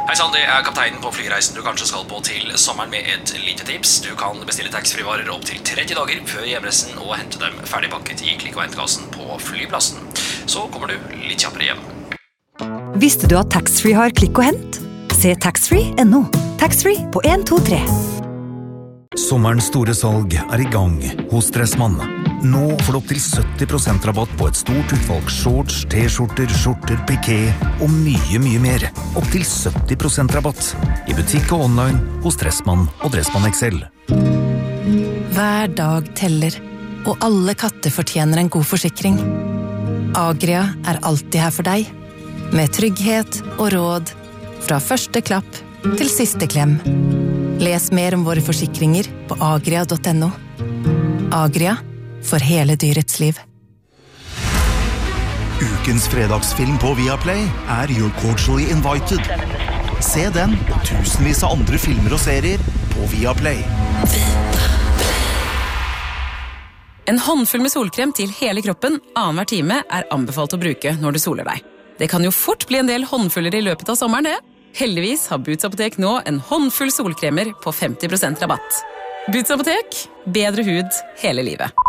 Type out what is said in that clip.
Hei sann, det kapteinen på flyreisen du kanskje skal på til sommeren med et lite tips. Du kan bestille taxfree-varer opp til 30 dager før hjemreisen og hente dem ferdigpakket i klikk- og hentkassen på flyplassen. Så kommer du litt kjappere hjem. Visste du at taxfree har klikk og hent? Se taxfree.no. Taxfree på 1, 2, 3. Sommerens store salg i gang hos Dressmann. Nå får du opp til 70% rabatt på et stort utvalg shorts, t-skjorter, skjorter, piké og mye mer. Opp til 70% rabatt i butikk og online hos Dressmann og Dressmann XL. Hver dag teller, og alle katter fortjener en god forsikring. Agria alltid her for deg, med trygghet og råd fra første klapp til siste klem. Les mer om våre forsikringer på agria.no. Agria, for hele dyrets liv. Ukens fredagsfilm på Viaplay You're Cordially Invited. Se den og tusenvis av andre filmer og serier på Viaplay. En håndfull med solkrem til hele kroppen annenhver time anbefalt å bruke når du soler deg. Det kan jo fort bli en del håndfuller i løpet av sommeren, det. Heldigvis har Boots Apotek nå en håndfull solkremer på 50% rabatt. Boots Apotek, bedre hud hele livet.